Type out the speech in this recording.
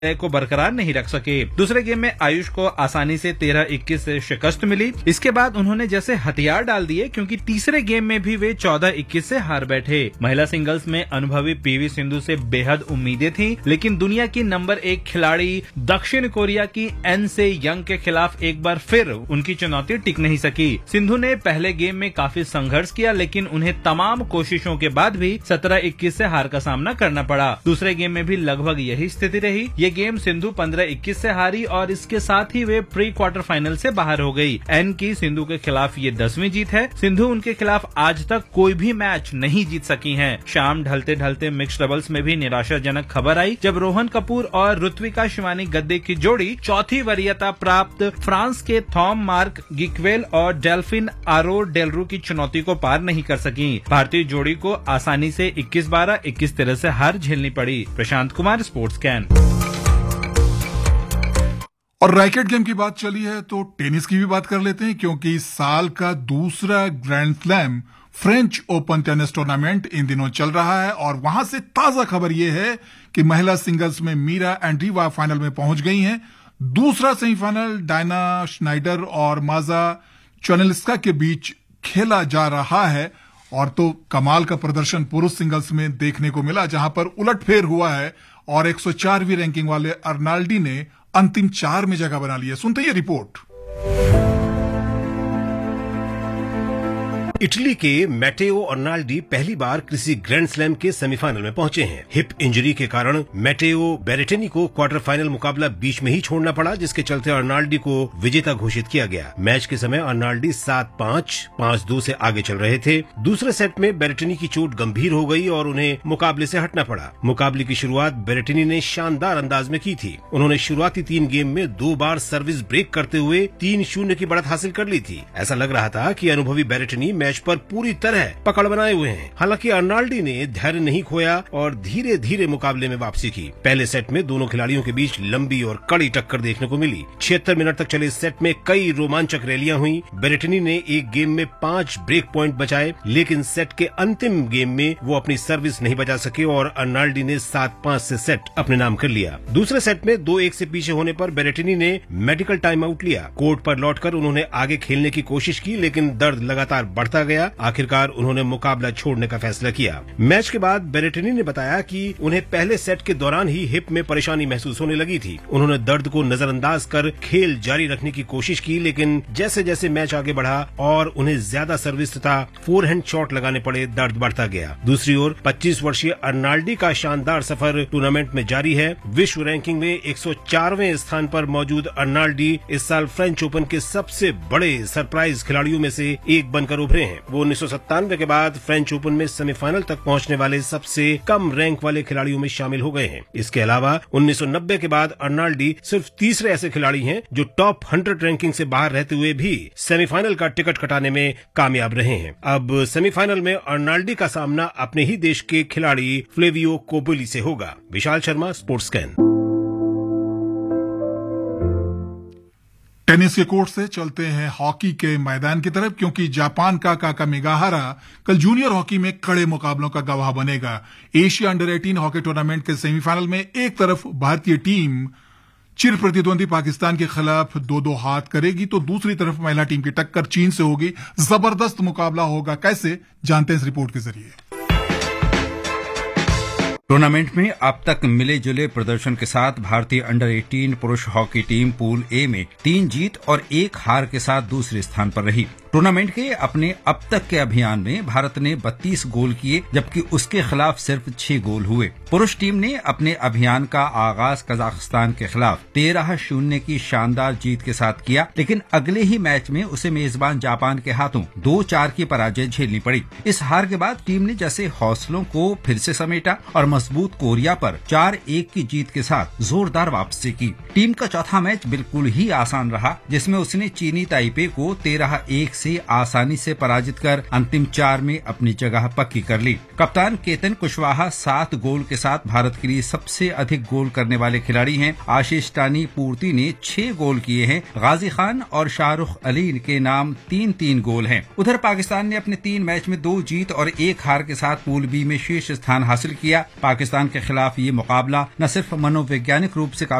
को बरकरार नहीं रख सके। दूसरे गेम में आयुष को आसानी से 13-21 से शिकस्त मिली। इसके बाद उन्होंने जैसे हथियार डाल दिए, क्योंकि तीसरे गेम में भी वे 14-21 से हार बैठे। महिला सिंगल्स में अनुभवी पीवी सिंधु से बेहद उम्मीदें थीं, लेकिन दुनिया की नंबर 1 खिलाड़ी दक्षिण कोरिया की एन से यंग के खिलाफ एक बार फिर उनकी चुनौती टिक नहीं सकी। सिंधु ने पहले गेम में काफी संघर्ष किया, लेकिन उन्हें तमाम कोशिशों के बाद भी 17-21 से हार का सामना करना पड़ा। दूसरे गेम में भी लगभग यही स्थिति रही। ये गेम सिंधु 15-21 से हारी और इसके साथ ही वे प्री क्वार्टर फाइनल से बाहर हो गई। एन की सिंधु के खिलाफ ये 10वीं जीत है। सिंधु उनके खिलाफ आज तक कोई भी मैच नहीं जीत सकी हैं। शाम ढलते ढलते मिक्स्ड डबल्स में भी निराशाजनक खबर आई, जब रोहन कपूर और ऋत्विका शिवानी गद्दे की जोड़ी चौथी वरीयता प्राप्त फ्रांस के थॉम मार्क गिक्वेल और डेल्फिन आरो डेलरू की चुनौती को पार नहीं कर सकी। भारतीय जोड़ी को आसानी से 21-12, 21-13 से हार झेलनी पड़ी। Prashant Kumar, sports can. और रैकेट गेम की बात चली है तो टेनिस की भी बात कर लेते हैं, क्योंकि साल का दूसरा grand slam French open tennis tournament इन दिनों चल रहा है। और वहां से ताजा खबर यह है कि महिला सिंगल्स में मीरा एंड्रीवा फाइनल में पहुंच गई हैं। दूसरा सेमीफाइनल डायना श्नाइडर और माजा चोनेलिस्का के बीच खेला जा रहा है। और तो कमाल का प्रदर्शन पुरुष सिंगल्स में देखने को मिला, जहां पर उलटफेर हुआ है और 104वीं रैंकिंग वाले अर्नाल्डी ने अंतिम 4 में जगह बना ली है। सुनते हैं रिपोर्ट। इटली के मैटेओ अर्नाल्डी पहली बार किसी ग्रैंड स्लैम के सेमीफाइनल में पहुंचे हैं। हिप इंजरी के कारण मैटेओ बेरेटिनी को क्वार्टर फाइनल मुकाबला बीच में ही छोड़ना पड़ा, जिसके चलते अर्नाल्डी को विजेता घोषित किया गया। मैच के समय अर्नाल्डी 7-5, 5-2 से आगे चल रहे थे। दूसरे सेट में बेरेटिनी की चोट गंभीर हो गई और उन्हें मुकाबले से हटना पड़ा। मुकाबले की शुरुआत बेरेटिनी ने शानदार अंदाज में की थी। उन्होंने शुरुआती 3 गेम में 2 बार सर्विस ब्रेक करते हुए 3-0 की बढ़त हासिल कर ली थी। ऐसा लग रहा था कि अनुभवी बेरेटिनी मैच पर पूरी तरह पकड़ बनाए हुए हैं। हालांकि अर्नाल्डी ने धैर्य नहीं खोया और धीरे धीरे मुकाबले में वापसी की। पहले सेट में दोनों खिलाड़ियों के बीच लंबी और कड़ी टक्कर देखने को मिली। 76 मिनट तक चले इस सेट में कई रोमांचक रैलियां हुई। बेरेटिनी ने एक गेम में 5 ब्रेक पॉइंट बचाए, लेकिन सेट के अंतिम गेम में वो अपनी सर्विस नहीं बचा सके और अर्नाल्डी ने 7-5 से सेट अपने नाम कर लिया। दूसरे सेट में 2-1 से पीछे होने पर बेरेटिनी ने मेडिकल टाइम आउट लिया। कोर्ट पर लौटकर उन्होंने आगे खेलने की कोशिश की, लेकिन दर्द लगातार बढ़ता गया। आखिरकार उन्होंने मुकाबला छोड़ने का फैसला किया। मैच के बाद बेरेटिनी ने बताया कि उन्हें पहले सेट के दौरान ही हिप में परेशानी महसूस होने लगी थी। उन्होंने दर्द को नजरअंदाज कर खेल जारी रखने की कोशिश की, लेकिन जैसे जैसे मैच आगे बढ़ा और उन्हें ज्यादा सर्विस तथा फोरहैंड शॉट लगाने पड़े, दर्द बढ़ता गया। दूसरी ओर 25 वर्षीय अर्नाल्डी का शानदार सफर टूर्नामेंट में जारी है। विश्व रैंकिंग में 104वें स्थान पर मौजूद अर्नाल्डी इस साल फ्रेंच ओपन के सबसे बड़े सरप्राइज खिलाड़ियों में से एक बनकर उभरे हैं। वो 1997 के बाद फ्रेंच ओपन में सेमीफाइनल तक पहुंचने वाले सबसे कम रैंक वाले खिलाड़ियों में शामिल हो गए हैं। इसके अलावा 1990 के बाद अर्नाल्डी सिर्फ तीसरे ऐसे खिलाड़ी हैं जो टॉप 100 रैंकिंग से बाहर रहते हुए भी सेमीफाइनल का टिकट कटाने में कामयाब रहे हैं। अब सेमीफाइनल में अर्नाल्डी का सामना अपने ही देश के खिलाड़ी फ्लेवियो कोबोली से होगा। Vishal Sharma, sports can. Tennis के कोर्ट से चलते हैं हॉकी के मैदान की तरफ, क्योंकि जापान का काकामिगाहारा कल जूनियर हॉकी में कड़े मुकाबलों का गवाह बनेगा। एशिया अंडर 18 हॉकी टूर्नामेंट के सेमीफाइनल में एक तरफ भारतीय टीम चिर प्रतिद्वंदी पाकिस्तान के खिलाफ 2-2 हाथ करेगी, तो दूसरी तरफ महिला टीम की टक्कर चीन से होगी। जबरदस्त मुकाबला होगा। कैसे, जानते हैं इस रिपोर्ट के जरिए। टूर्नामेंट में अब तक मिले जुले प्रदर्शन के साथ भारतीय अंडर 18 पुरुष हॉकी टीम पूल ए में 3 जीत और 1 हार के साथ दूसरे स्थान पर रही। टूर्नामेंट के अपने अब तक के अभियान में भारत ने 32 गोल किए, जबकि उसके खिलाफ सिर्फ 6 गोल हुए। पुरुष टीम ने अपने अभियान का आगाज कजाकिस्तान के खिलाफ 13-0 की शानदार जीत के साथ किया, लेकिन अगले ही मैच में उसे मेजबान जापान के हाथों 2-4 की पराजय झेलनी पड़ी। इस हार के बाद टीम ने जैसे हौसलों को फिर से समेटा और मजबूत कोरिया पर 4-1 की जीत के साथ जोरदार वापसी की। टीम का चौथा मैच बिल्कुल ही आसान रहा, जिसमें उसने चीनी ताइपे को 13-1 से आसानी से पराजित कर अंतिम 4 में अपनी जगह पक्की कर ली। कप्तान केतन कुशवाहा 7 गोल के साथ भारत के लिए सबसे अधिक गोल करने वाले खिलाड़ी हैं। आशीष टानी पूर्ति ने 6 गोल किए हैं। गाजी खान और शाहरुख अली के नाम 3-3 गोल हैं। उधर पाकिस्तान ने अपने 3 मैच में 2 जीत और 1 हार के साथ पूल बी में शीर्ष स्थान हासिल किया। पाकिस्तान के खिलाफ ये मुकाबला न सिर्फ मनोवैज्ञानिक रूप से